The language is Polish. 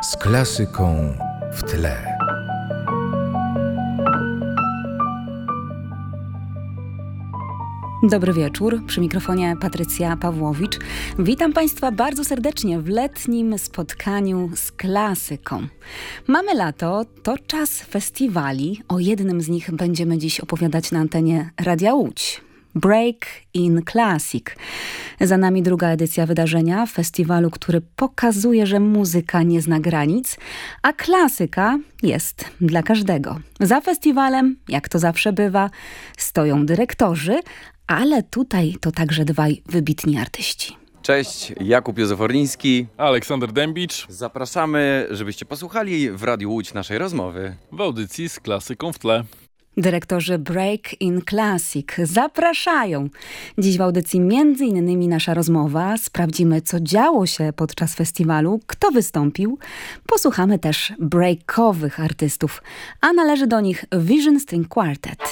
z klasyką w tle. Dobry wieczór, przy mikrofonie Patrycja Pawłowicz. Witam Państwa bardzo serdecznie w letnim spotkaniu z klasyką. Mamy lato, to czas festiwali. O jednym z nich będziemy dziś opowiadać na antenie Radia Łódź. Break in Classic. Za nami druga edycja wydarzenia, festiwalu, który pokazuje, że muzyka nie zna granic, a klasyka jest dla każdego. Za festiwalem, jak to zawsze bywa, stoją dyrektorzy, ale tutaj to także dwaj wybitni artyści. Cześć, Jakub Józef-Orliński, Aleksander Dębicz. Zapraszamy, żebyście posłuchali w Radiu Łódź naszej rozmowy W audycji z klasyką w tle. Dyrektorzy Break in Classic zapraszają. Dziś w audycji m.in. nasza rozmowa. Sprawdzimy, co działo się podczas festiwalu, kto wystąpił. Posłuchamy też breakowych artystów, a należy do nich Vision String Quartet.